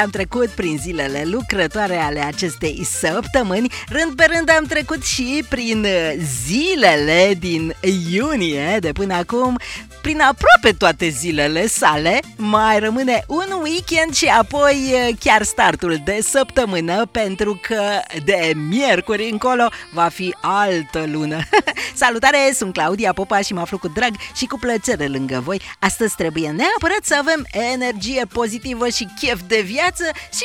Am trecut prin zilele lucrătoare ale acestei săptămâni. Rând pe rând am trecut și prin zilele din iunie. De până acum, prin aproape toate zilele sale. Mai rămâne un weekend și apoi chiar startul de săptămână, pentru că de miercuri încolo va fi altă lună. Salutare, sunt Claudia Popa și mă aflu cu drag și cu plăcere lângă voi. Astăzi trebuie neapărat să avem energie pozitivă și chef de viață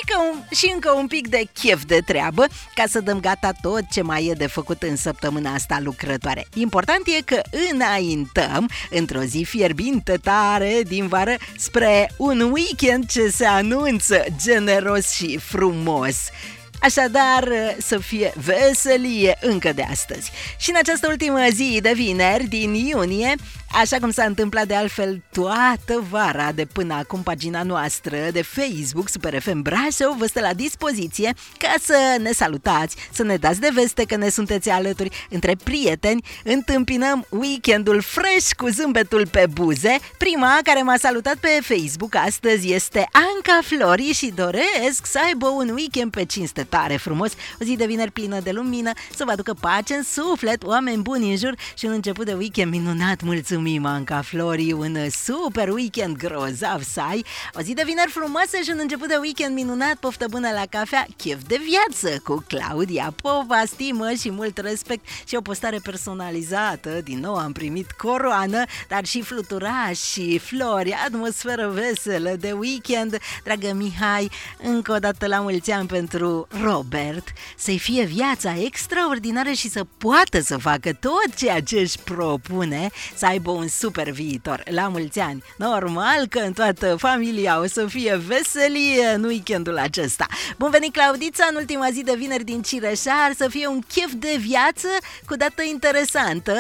și încă un pic de chef de treabă, ca să dăm gata tot ce mai e de făcut în săptămâna asta lucrătoare. Important e că înaintăm într-o zi fierbinte tare din vară spre un weekend ce se anunță generos și frumos. Așadar, să fie veselie încă de astăzi. Și în această ultimă zi de vineri din iunie, așa cum s-a întâmplat de altfel toată vara de până acum, pagina noastră de Facebook Super FM Brașov vă stă la dispoziție ca să ne salutați, să ne dați de veste că ne sunteți alături. Între prieteni întâmpinăm weekendul fresh cu zâmbetul pe buze. Prima care m-a salutat pe Facebook astăzi este Anca Flori și doresc să aibă un weekend pe cinste tare frumos, o zi de vineri plină de lumină, să vă aducă pace în suflet, oameni buni în jur și un început de weekend minunat. Mulțumim, Anca Flori, un super weekend grozav să ai, o zi de vineri frumoasă și un început de weekend minunat. Poftă bună la cafea, chef de viață cu Claudia Popa, stimă și mult respect și o postare personalizată. Din nou am primit coroană, dar și fluturași și flori, atmosferă veselă de weekend. Dragă Mihai, încă o dată la mulți ani pentru Robert, să-i fie viața extraordinară și să poată să facă tot ceea ce își propune, să aibă un super viitor. La mulți ani! Normal că în toată familia o să fie veselie în weekendul acesta. Bun venit, Claudița, în ultima zi de vineri din Cireșar, să fie un chef de viață cu dată interesantă,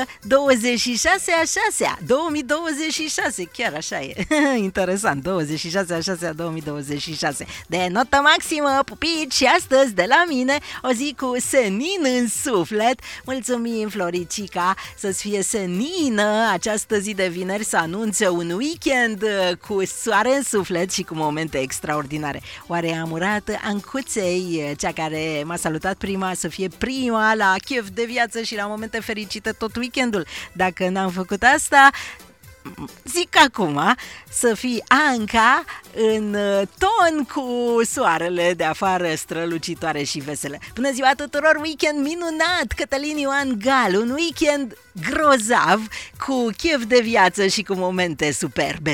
26/6/2026, chiar așa e. Interesant, 26/6/2026. De notă maximă, pupici, și astăzi de la mine o zi cu senin în suflet. Mulțumim, Floricica, să-ți fie senină această zi de vineri, să anunțe un weekend cu soare în suflet și cu momente extraordinare. Oare am urat Ancuței, cea care m-a salutat prima, să fie prima la chef de viață și la momente fericite tot weekendul? Dacă n-am făcut asta, zic acum, să fii Anca în ton cu soarele de afară strălucitoare și veselă. Bună ziua tuturor, weekend minunat! Cătălin Ioan Gal, un weekend grozav cu chef de viață și cu momente superbe.